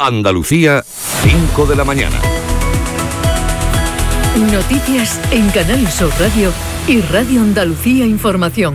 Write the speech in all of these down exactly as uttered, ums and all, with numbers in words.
Andalucía, cinco de la mañana. Noticias en Canal Sur Radio y Radio Andalucía Información.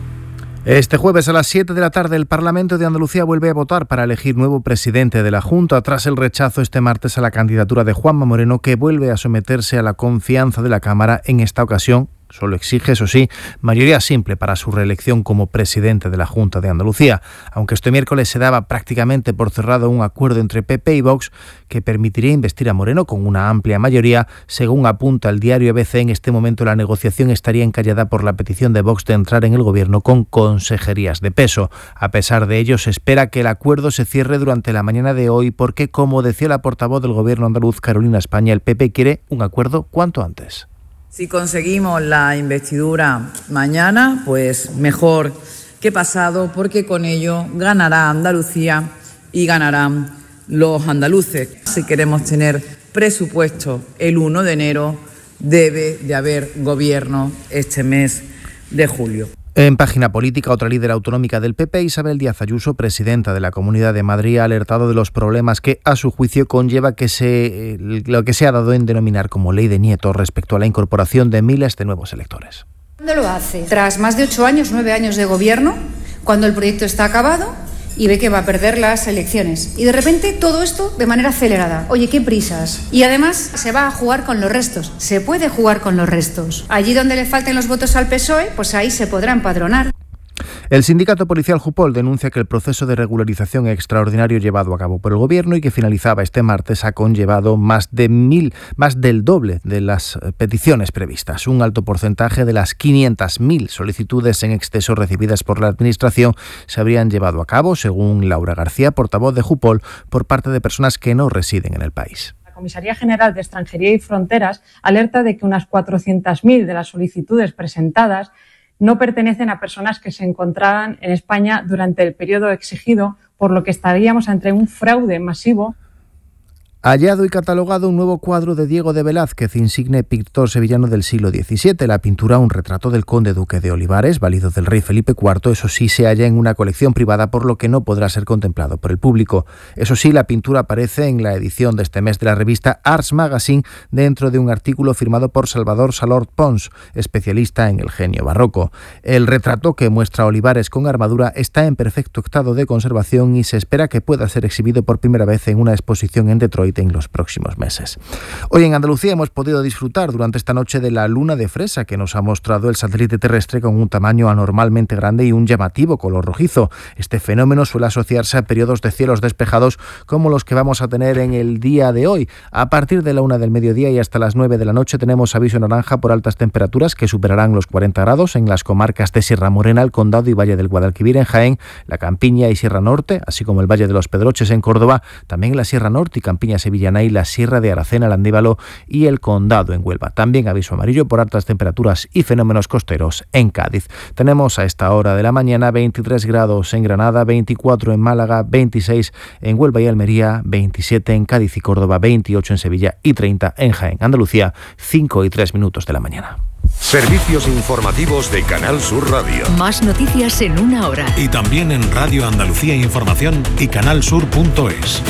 Este jueves a las siete de la tarde el Parlamento de Andalucía vuelve a votar para elegir nuevo presidente de la Junta tras el rechazo este martes a la candidatura de Juanma Moreno, que vuelve a someterse a la confianza de la Cámara. En esta ocasión solo exige, eso sí, mayoría simple para su reelección como presidente de la Junta de Andalucía. Aunque este miércoles se daba prácticamente por cerrado un acuerdo entre P P y Vox que permitiría investir a Moreno con una amplia mayoría, según apunta el diario A B C, en este momento la negociación estaría encallada por la petición de Vox de entrar en el gobierno con consejerías de peso. A pesar de ello, se espera que el acuerdo se cierre durante la mañana de hoy porque, como decía la portavoz del gobierno andaluz, Carolina España, el P P quiere un acuerdo cuanto antes. Si conseguimos la investidura mañana, pues mejor que pasado, porque con ello ganará Andalucía y ganarán los andaluces. Si queremos tener presupuesto el uno de enero, debe de haber gobierno este mes de julio. En página política, otra líder autonómica del P P, Isabel Díaz Ayuso, presidenta de la Comunidad de Madrid, ha alertado de los problemas que, a su juicio, conlleva que se, lo que se ha dado en denominar como ley de nietos respecto a la incorporación de miles de nuevos electores. ¿Cuándo lo hace? Tras más de ocho años, nueve años de gobierno, cuando el proyecto está acabado y ve que va a perder las elecciones. Y de repente todo esto de manera acelerada. Oye, qué prisas. Y además se va a jugar con los restos. Se puede jugar con los restos. Allí donde le falten los votos al P S O E, pues ahí se podrá empadronar. El sindicato policial Jupol denuncia que el proceso de regularización extraordinario llevado a cabo por el Gobierno y que finalizaba este martes ha conllevado más de mil, más del doble de las peticiones previstas. Un alto porcentaje de las quinientas mil solicitudes en exceso recibidas por la Administración se habrían llevado a cabo, según Laura García, portavoz de Jupol, por parte de personas que no residen en el país. La Comisaría General de Extranjería y Fronteras alerta de que unas cuatrocientas mil de las solicitudes presentadas no pertenecen a personas que se encontraban en España durante el periodo exigido, por lo que estaríamos ante un fraude masivo. Hallado y catalogado un nuevo cuadro de Diego de Velázquez, insigne pintor sevillano del siglo diecisiete. La pintura, un retrato del conde duque de Olivares, válido del rey Felipe cuarto, eso sí se halla en una colección privada, por lo que no podrá ser contemplado por el público. Eso sí, la pintura aparece en la edición de este mes de la revista Arts Magazine, dentro de un artículo firmado por Salvador Salort Pons, especialista en el genio barroco. El retrato, que muestra a Olivares con armadura, está en perfecto estado de conservación y se espera que pueda ser exhibido por primera vez en una exposición en Detroit en los próximos meses. Hoy en Andalucía hemos podido disfrutar durante esta noche de la luna de fresa que nos ha mostrado el satélite terrestre, con un tamaño anormalmente grande y un llamativo color rojizo. Este fenómeno suele asociarse a periodos de cielos despejados como los que vamos a tener en el día de hoy. A partir de la una del mediodía y hasta las nueve de la noche tenemos aviso naranja por altas temperaturas que superarán los cuarenta grados en las comarcas de Sierra Morena, el Condado y Valle del Guadalquivir en Jaén, la Campiña y Sierra Norte, así como el Valle de los Pedroches en Córdoba, también la Sierra Norte y Campiña sevillana y la Sierra de Aracena, el Andévalo y el Condado en Huelva. También aviso amarillo por altas temperaturas y fenómenos costeros en Cádiz. Tenemos a esta hora de la mañana veintitrés grados en Granada, veinticuatro en Málaga, veintiséis en Huelva y Almería, veintisiete en Cádiz y Córdoba, veintiocho en Sevilla y treinta en Jaén. Andalucía, cinco y tres minutos de la mañana. Servicios informativos de Canal Sur Radio. Más noticias en una hora. Y también en Radio Andalucía Información y canal sur punto es.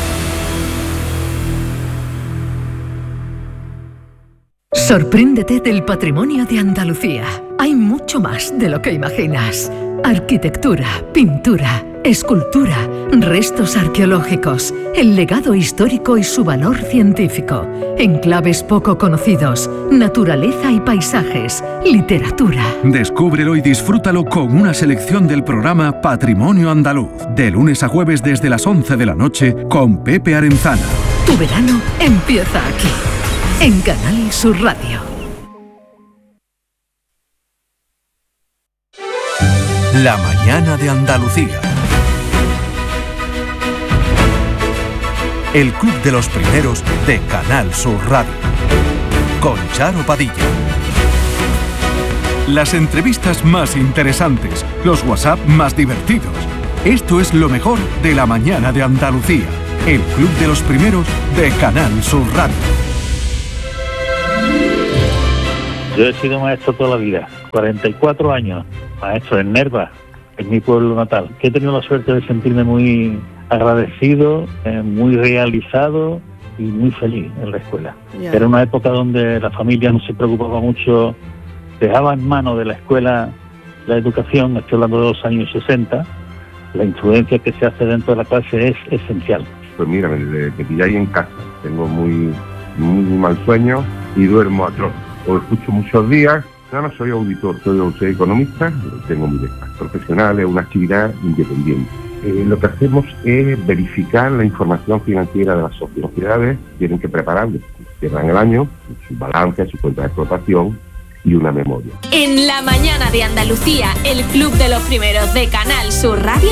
Sorpréndete del patrimonio de Andalucía. Hay mucho más de lo que imaginas. Arquitectura, pintura, escultura, restos arqueológicos, el legado histórico y su valor científico, enclaves poco conocidos, naturaleza y paisajes, literatura. Descúbrelo y disfrútalo con una selección del programa Patrimonio Andaluz, de lunes a jueves desde las once de la noche con Pepe Arenzana. Tu verano empieza aquí, en Canal Sur Radio. La mañana de Andalucía. El club de los primeros de Canal Sur Radio. Con Charo Padilla. Las entrevistas más interesantes, los WhatsApp más divertidos. Esto es lo mejor de la mañana de Andalucía. El club de los primeros de Canal Sur Radio. Yo he sido maestro toda la vida, cuarenta y cuatro años, maestro en Nerva, en mi pueblo natal, que he tenido la suerte de sentirme muy agradecido, eh, muy realizado y muy feliz en la escuela. Ya. Era una época donde la familia no se preocupaba mucho, dejaba en manos de la escuela la educación, estoy hablando de los años sesenta, la influencia que se hace dentro de la clase es esencial. Pues mira, me, me pilláis en casa, tengo muy, muy mal sueño y duermo atroz. Os escucho muchos días. Yo no soy auditor, soy, soy economista, tengo mi despacho profesional, es una actividad independiente. Eh, lo que hacemos es verificar la información financiera de las sociedades, tienen que prepararlo, cierran el año, su balance, su cuenta de explotación y una memoria. En la mañana de Andalucía, el Club de los Primeros de Canal Sur Radio